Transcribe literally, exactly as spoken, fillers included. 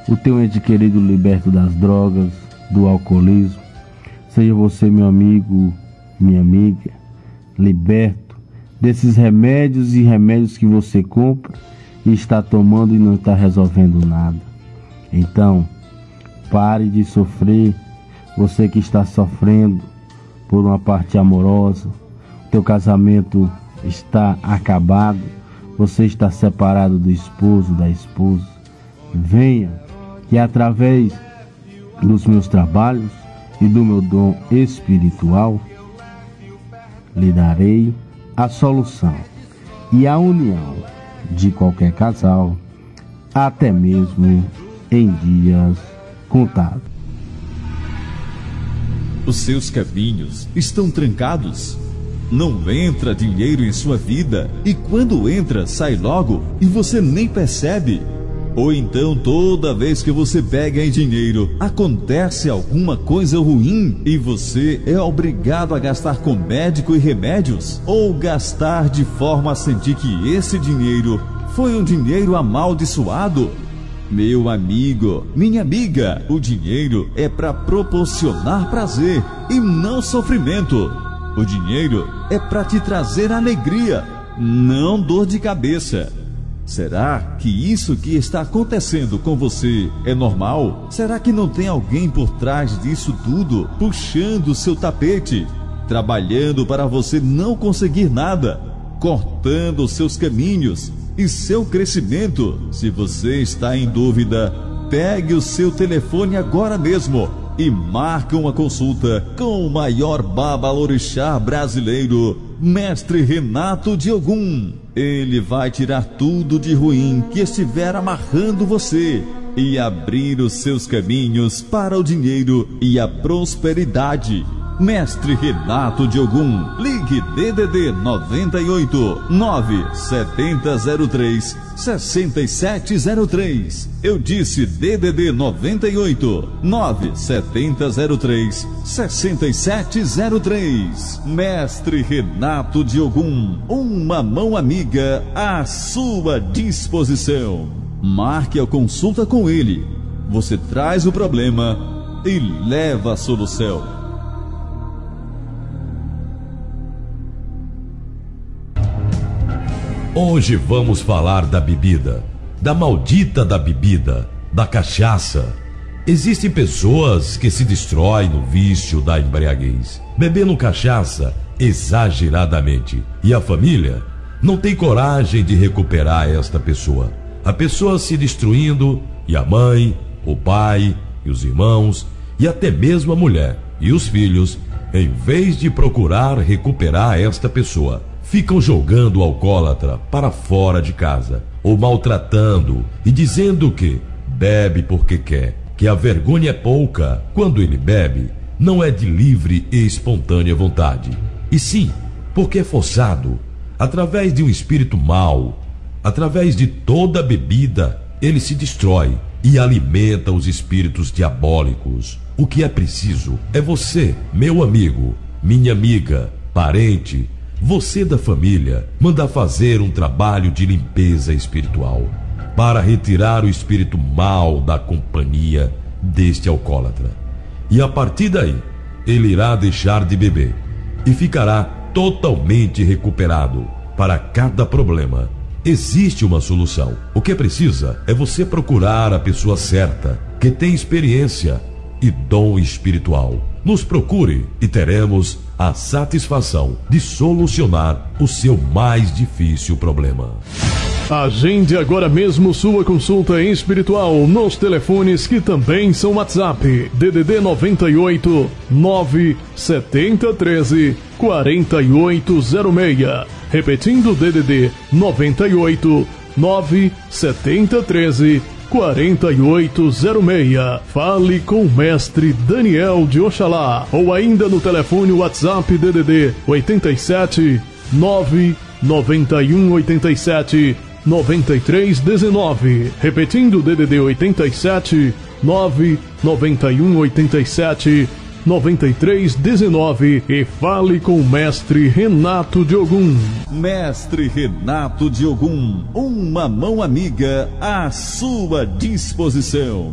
o teu ente querido liberto das drogas, do alcoolismo. Seja você, meu amigo, minha amiga, liberto desses remédios e remédios que você compra e está tomando e não está resolvendo nada. Então, pare de sofrer. Você que está sofrendo por uma parte amorosa, teu casamento está acabado, você está separado do esposo, da esposa. Venha, que através dos meus trabalhos e do meu dom espiritual, lhe darei a solução e a união de qualquer casal, até mesmo em dias contados. Os seus caminhos estão trancados. Não entra dinheiro em sua vida, e quando entra, sai logo e você nem percebe. Ou então, toda vez que você pega em dinheiro, acontece alguma coisa ruim e você é obrigado a gastar com médico e remédios, ou gastar de forma a sentir que esse dinheiro foi um dinheiro amaldiçoado. Meu amigo, minha amiga, o dinheiro é para proporcionar prazer e não sofrimento. O dinheiro é para te trazer alegria, não dor de cabeça. Será que isso que está acontecendo com você é normal? Será que não tem alguém por trás disso tudo, puxando o seu tapete, trabalhando para você não conseguir nada, cortando os seus caminhos e seu crescimento? Se você está em dúvida, pegue o seu telefone agora mesmo e marque uma consulta com o maior babalorixá brasileiro, Mestre Renato de Ogum. Ele vai tirar tudo de ruim que estiver amarrando você e abrir os seus caminhos para o dinheiro e a prosperidade. Mestre Renato de Ogum, ligue D D D noventa e oito, nove sete zero zero três, seis sete zero três. Eu disse D D D noventa e oito, nove sete zero três, seis sete zero três. Mestre Renato de Ogum, uma mão amiga à sua disposição. Marque a consulta com ele. Você traz o problema e leva a solução. Hoje vamos falar da bebida, da maldita da bebida, da cachaça. Existem pessoas que se destroem no vício da embriaguez, bebendo cachaça exageradamente, e a família não tem coragem de recuperar esta pessoa. A pessoa se destruindo, e a mãe, o pai e os irmãos, e até mesmo a mulher e os filhos, em vez de procurar recuperar esta pessoa, ficam jogando o alcoólatra para fora de casa, ou maltratando e dizendo que bebe porque quer, que a vergonha é pouca. Quando ele bebe, não é de livre e espontânea vontade, e sim porque é forçado, através de um espírito mau. Através de toda a bebida, ele se destrói e alimenta os espíritos diabólicos. O que é preciso é você, meu amigo, minha amiga, parente, você da família, mandar fazer um trabalho de limpeza espiritual para retirar o espírito mau da companhia deste alcoólatra. E a partir daí, ele irá deixar de beber e ficará totalmente recuperado. Para cada problema existe uma solução. O que precisa é você procurar a pessoa certa, que tem experiência e dom espiritual. Nos procure e teremos a satisfação de solucionar o seu mais difícil problema. Agende agora mesmo sua consulta espiritual nos telefones que também são WhatsApp. D D D noventa e oito, nove sete zero um três, quatro oito zero seis. Repetindo, D D D noventa e oito, nove sete zero um três, quatro oito zero seis. Fale com o mestre Daniel de Oxalá, ou ainda no telefone WhatsApp D D D oito sete, nove nove um oito sete, nove três um nove. Repetindo, D D D oito sete, nove nove um oito sete, nove três um nove, e fale com o mestre Renato de Ogum. Mestre Renato de Ogum, uma mão amiga à sua disposição.